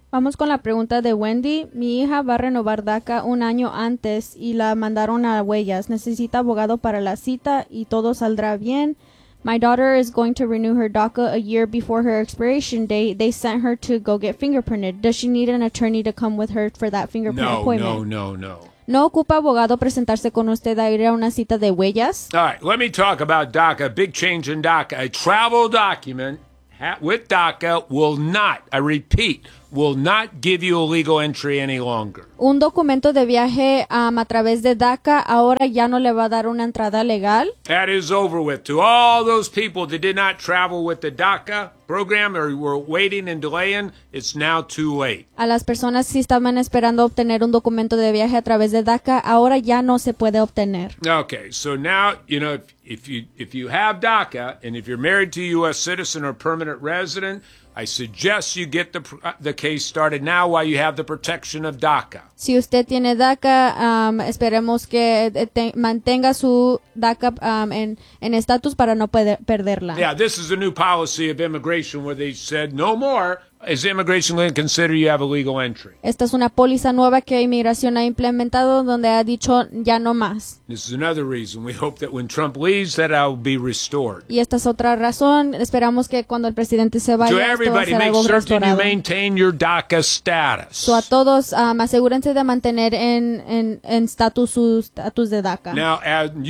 Vamos con la pregunta de Wendy. Mi hija va a renovar DACA un año antes y la mandaron a huellas. Necesita abogado para la cita y todo saldrá bien. My daughter is going to renew her DACA a year before her expiration date. They sent her to go get fingerprinted. Does she need an attorney to come with her for that fingerprint appointment? No. ¿No ocupa abogado presentarse con usted a ir a una cita de huellas? All right, let me talk about DACA. Big change in DACA. A travel document with DACA will not, I repeat, will not give you a legal entry any longer. Un documento de viaje a través de DACA ahora ya no le va a dar una entrada legal. That is over with. To all those people that did not travel with the DACA program or were waiting and delaying, it's now too late. A las personas que estaban esperando obtener un documento de viaje a través de DACA, ahora ya no se puede obtener. Okay, so now, you know, if you have DACA and if you're married to a U.S. citizen or permanent resident, I suggest you get the case started now while you have the protection of DACA. Si usted tiene DACA, esperemos que mantenga su DACA en estatus para no perderla. Yeah, this is a new policy of immigration where they said no more is immigration going to consider you have a legal entry. Esta es una póliza nueva que Inmigración ha implementado donde ha dicho ya no más. This is another reason we hope that when Trump leaves that will be restored. Y esta es otra razón. Esperamos que cuando el presidente se vaya, To esto va a everybody, ser make algo certain you restaurado. maintain your DACA status. So a todos, asegúrense de mantener en estatus su estatus de DACA. Now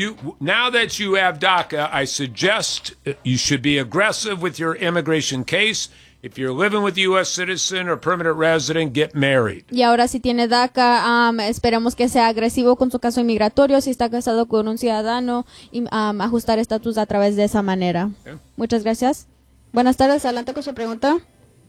that you have DACA, I suggest you should be aggressive with your immigration case. If you're living with a U.S. citizen or permanent resident, get married. Y ahora si tiene DACA, esperemos que sea agresivo con su caso inmigratorio. Si está casado con un ciudadano, y ajustar estatus a través de esa manera. Okay. Muchas gracias. Buenas tardes, adelante con su pregunta.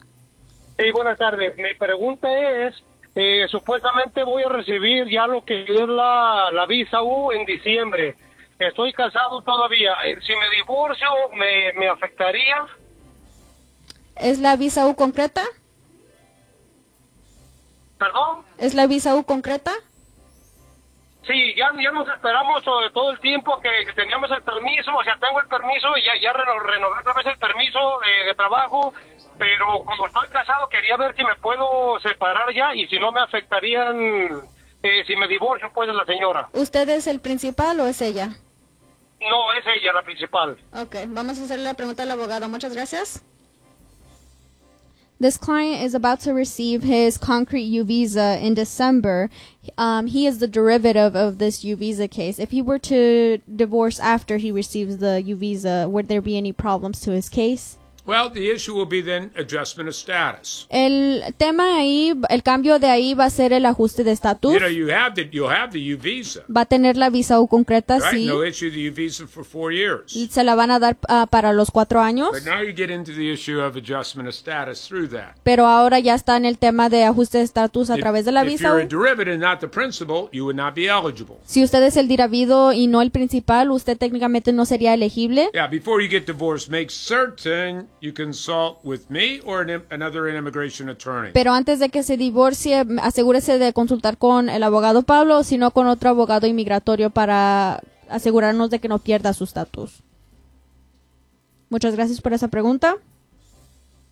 Sí, buenas tardes. Mi pregunta es, supuestamente voy a recibir ya lo que es la visa U en diciembre. Estoy casado todavía. Si me divorcio, ¿me afectaría? ¿Es la visa U concreta? ¿Perdón? ¿Es la visa U concreta? Sí, ya nos esperamos todo el tiempo que teníamos el permiso, o sea, tengo el permiso y ya renové otra vez el permiso de trabajo, pero como estoy casado quería ver si me puedo separar ya y si no me afectarían si me divorcio pues de la señora. ¿Usted es el principal o es ella? No, es ella la principal. Ok, vamos a hacerle la pregunta al abogado. Muchas gracias. This client is about to receive his concrete U visa in December. He is the derivative of this U visa case. If he were to divorce after he receives the U visa, would there be any problems to his case? Well, the issue will be then adjustment of status. El tema ahí, el cambio de ahí va a ser el ajuste de estatus. You know, you'll have the U visa. Va a tener la visa U concreta, Right? sí. No issue the U visa for 4 years. Y se la van a dar para los 4 años. But now you get into the issue of adjustment of status through that. Pero ahora ya está en el tema de ajuste de estatus a través de la If visa you're a U. derivative, not the principal, you would not be eligible. Si usted es el derivative y no el principal, usted técnicamente no sería elegible. Yeah, before you get divorced, make certain you consult with me or another immigration attorney. Pero antes de que se divorcie, asegúrese de consultar con el abogado Pablo, sino con otro abogado inmigratorio para asegurarnos de que no pierda su estatus. Muchas gracias por esa pregunta.